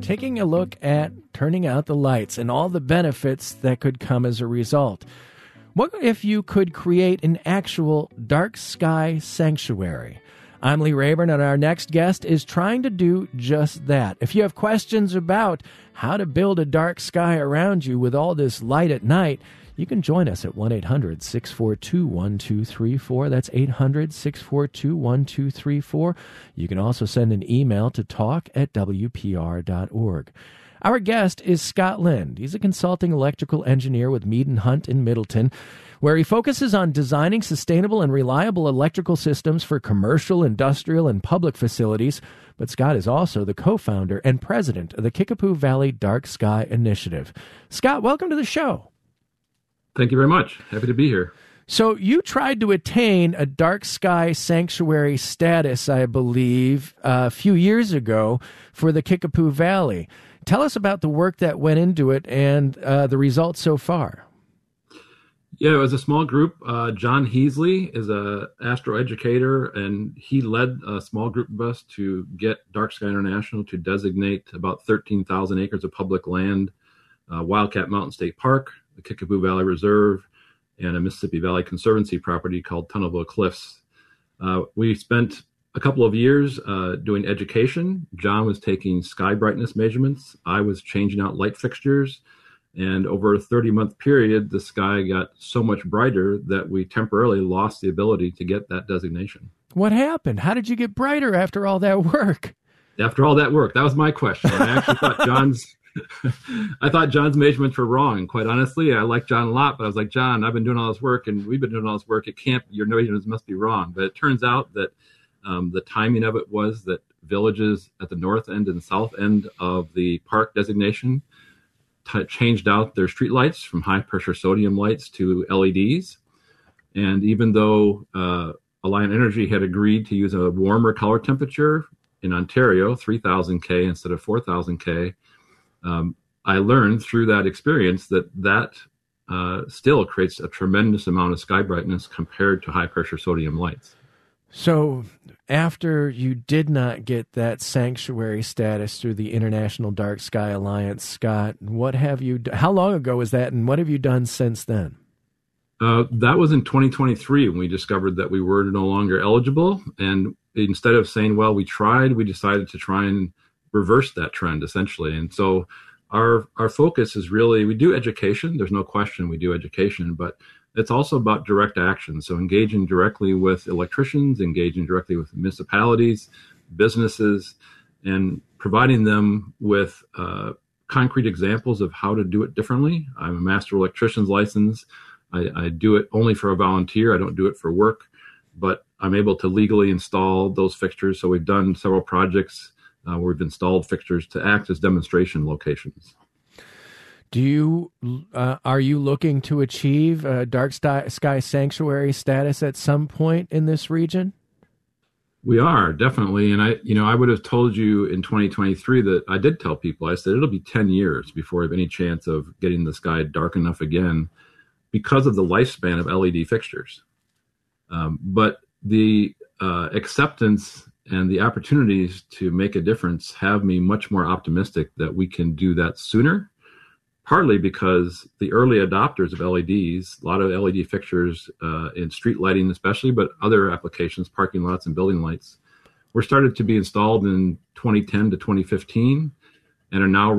taking a look at turning out the lights and all the benefits that could come as a result. What if you could create an actual dark sky sanctuary? I'm Lee Rayburn, and our next guest is trying to do just that. If you have questions about how to build a dark sky around you with all this light at night, you can join us at 1-800-642-1234. That's 800-642-1234. You can also send an email to talk@wpr.org. Our guest is Scott Lind. He's a consulting electrical engineer with Mead & Hunt in Middleton, where he focuses on designing sustainable and reliable electrical systems for commercial, industrial, and public facilities. But Scott is also the co-founder and president of the Kickapoo Valley Dark Sky Initiative. Scott, welcome to the show. Thank you very much. Happy to be here. So you tried to attain a dark sky sanctuary status, I believe, a few years ago for the Kickapoo Valley. Tell us about the work that went into it and the results so far. Yeah, it was a small group. John Heasley is an astroeducator, and he led a small group of us to get Dark Sky International to designate about 13,000 acres of public land, Wildcat Mountain State Park, the Kickapoo Valley Reserve, and a Mississippi Valley Conservancy property called Tunnelville Cliffs. We spent a couple of years doing education. John was taking sky brightness measurements. I was changing out light fixtures. And over a 30-month period, the sky got so much brighter that we temporarily lost the ability to get that designation. What happened? How did you get brighter after all that work? After all that work, that was my question. I actually thought John's measurements were wrong. Quite honestly, I like John a lot, but I was like, John, I've been doing all this work, and we've been doing all this work. Your measurements must be wrong. But it turns out that the timing of it was that villages at the north end and south end of the park designation changed out their street lights from high-pressure sodium lights to LEDs. And even though Alliant Energy had agreed to use a warmer color temperature in Ontario, 3,000 K instead of 4,000 K, I learned through that experience that still creates a tremendous amount of sky brightness compared to high-pressure sodium lights. So after you did not get that sanctuary status through the International Dark Sky Alliance, Scott, what have you how long ago was that, and what have you done since then? That was in 2023 when we discovered that we were no longer eligible. And instead of saying, well, we tried, we decided to try and reverse that trend, essentially. And so our focus is really, we do education. There's no question we do education, but it's also about direct action. So engaging directly with electricians, engaging directly with municipalities, businesses, and providing them with concrete examples of how to do it differently. I'm a master electrician's license. I do it only for a volunteer. I don't do it for work, but I'm able to legally install those fixtures. So we've done several projects where we've installed fixtures to act as demonstration locations. Are you looking to achieve dark sky sanctuary status at some point in this region? We are, definitely. And I would have told you in 2023 that I did tell people, I said, it'll be 10 years before we have any chance of getting the sky dark enough again because of the lifespan of LED fixtures. But the acceptance and the opportunities to make a difference have me much more optimistic that we can do that sooner. Partly because the early adopters of LEDs, a lot of LED fixtures in street lighting especially, but other applications, parking lots and building lights, were started to be installed in 2010 to 2015 and are now